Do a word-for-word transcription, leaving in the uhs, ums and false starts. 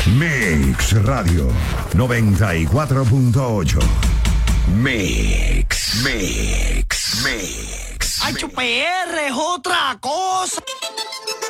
Mix Radio noventa y cuatro punto ocho. Mix, Mix, Mix. H P R es otra cosa.